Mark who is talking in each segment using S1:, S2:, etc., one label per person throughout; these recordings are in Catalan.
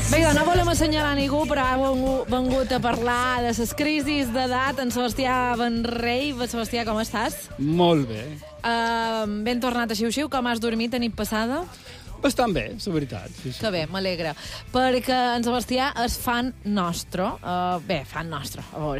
S1: Vinga, no volem assenyalar ningú, però hem vengut a parlar de les crisis d'edat. En Sebastià Benrei. Sebastià, com estàs?
S2: Molt bé.
S1: Ben tornat a xiu-xiu. Com has dormit a nit passada?
S2: Bastant bé, la veritat. Sí.
S1: Que bé, m'alegra. Perquè en Sebastià és fan nostre. Fan nostre, a veure.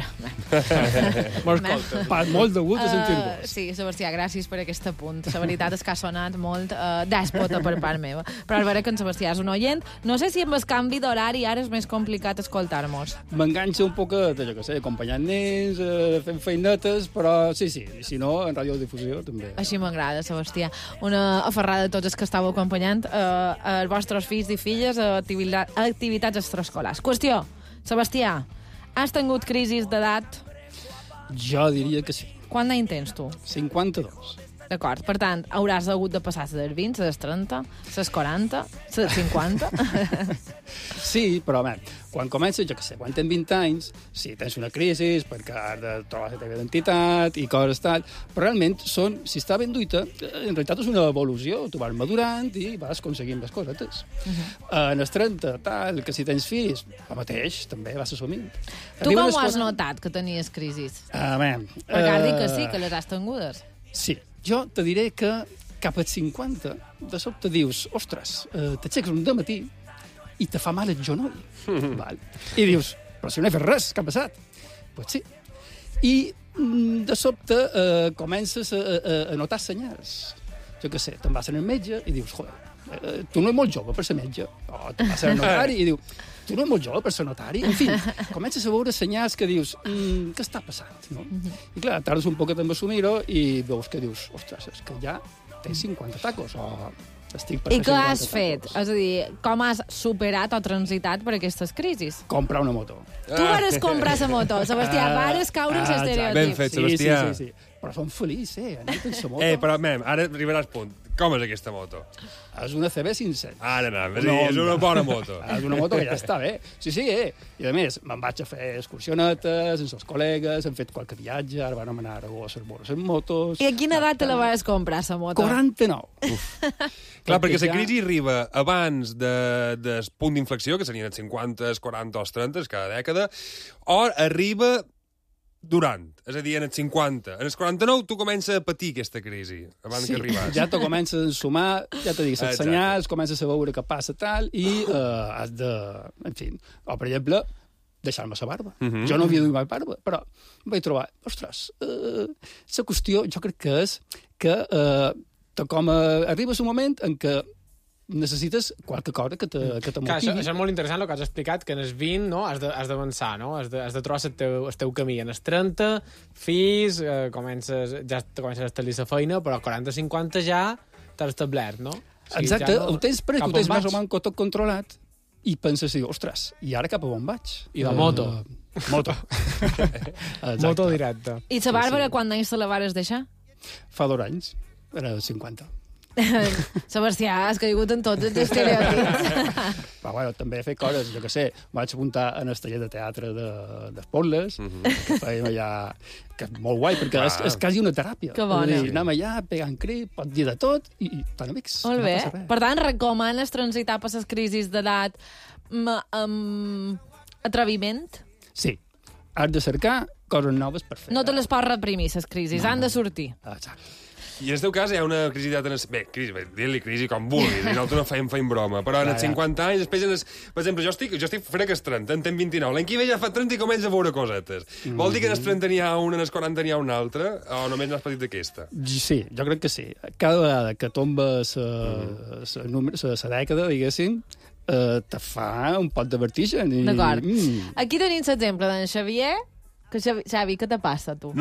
S2: Molt de gust de sentir-vos.
S1: Sí, Sebastià, gràcies per aquest apunt. La veritat és que ha sonat molt dèspota per part meva. Però és vera que en Sebastià és un oient. No sé si amb el canvi d'horari ara és més complicat escoltar-nos.
S2: M'enganxa un poc, jo què sé, acompanyant nens, fent feinetes, però sí, si no, en radiodifusió també.
S1: Així m'agrada, Sebastià. Una aferrada de tots els que estàveu acompanyant els vostres fills i filles a activitats extraescolars. Qüestió, Sebastià, has tingut crisis d'edat?
S2: Jo diria que sí.
S1: Quant d'any tens tu?
S2: 52.
S1: D'acord, per tant, hauràs hagut de passar les 20, les 30, les 40, les 50...
S2: Sí, però, home, quan comences, jo què sé, quan tens 20 anys, sí, tens una crisi perquè has de trobar la teva identitat i coses tal, però realment si està ben duita, en realitat és una evolució, tu vas madurant i vas aconseguint les cosetes. En els 30, tal, que si tens fills, el mateix, també vas assumint.
S1: Tu com ho has notat, que tenies crisis? Perquè has dit que sí, que les has tingudes.
S2: Sí, jo te diré que cap als 50, de sobte dius, ostres, t'aixeques un dematí i te fa mal el genoll. Val? I dius, però si no he fet res, què ha passat? Pues sí. I de sobte comences a notar senyals. Jo què sé, te'n vas al metge i dius, joder, tu no ets molt jove per ser metge. O te'n vas al notari i dius, tu no ets molt jove per ser notari. En fi, comences a veure senyals que dius, què està passant? No? I clar, tardes un poquet en assumir-ho i veus que dius, ostres, és que ja tens 50 tacos o estic per
S1: I què has
S2: tacos.
S1: fet? És a dir, com has superat o transitat per aquestes crisis?
S2: Comprar una moto.
S1: Tu vares comprar la moto, Sebastià, vares caure en l'estereotip.
S3: Ben fet, Sebastià.
S2: Sí. Però som feliç, anant en la moto.
S3: Però, ara arribaràs al punt. Com és aquesta moto?
S2: És una CB500.
S3: Ara no, és una bona moto.
S2: És una moto que ja està bé. Sí, I a més, me'n vaig a fer excursionetes amb els col·legues, hem fet qualque viatge, ara vam anar a Aragó a ser en motos...
S1: I a quina edat te la vas comprar, la moto?
S2: 49.
S3: Clar, perquè la crisi arriba abans del punt d'inflexió, que serien els 50, els 40 o els 30, cada dècada, o arriba durant, és a dir, en els 50. En els 49 tu comences a patir aquesta crisi, abans que arribas.
S2: Ja te comences a ensumar, ja te dic, els senyals, comences a veure què passa tal, i has de... En fi, o per exemple, deixar-me la barba. Jo no havia duit mai barba, però em vaig trobar, ostres, la qüestió jo crec que és que arribes un moment en què necessites qualque cosa que te motivi.
S4: Això és molt interessant el que has explicat, que en els 20 no, has d'avançar, no? Has de trobar el teu camí. En els 30, fills, ja comences a establir la feina, però a 40-50 ja t'has establert, no?
S2: Exacte, ho tens perquè ho tens més o menys tot controlat i penses, ostres, i ara cap a on vaig?
S4: I de moto.
S2: Moto.
S4: Moto directa.
S1: I la Bàrbara, quan anys te la vares deixar?
S2: Fa 2 anys, era 50.
S1: Sebastià, has caigut en tots els estereotips.
S2: Però bueno, també he fet coses, jo què sé, vaig apuntar en el taller de teatre d'Espotles, que fèiem allà, que és molt guai, perquè és quasi una teràpia.
S1: Que bona.
S2: Anem allà, pegant crit, pots dir de tot, i tan amics.
S1: Molt bé. Per tant, recomanes transitar per les crisis d'edat amb atreviment?
S2: Sí. Has de cercar coses noves per fer.
S1: No te les pots reprimir, les crisis. Han de sortir.
S2: Exacte.
S3: I en el teu cas hi ha una crisi d'edat... Dir-li crisi com vulguis, i nosaltres no feim broma, però en els 50 anys, després, per exemple, jo estic fent aquest 30, en tenc 29, l'any que ve ja fa 30 i comença a veure cosetes. Vol dir que en els 30 n'hi ha una, en els 40 n'hi ha una altra, o només n'has patit d'aquesta?
S2: Sí, jo crec que sí. Cada vegada que tomba la dècada, diguéssim, te fa un pot de vertigen.
S1: D'acord. Aquí tenim l'exemple d'en Xavier. Xavi, què te passa, tu?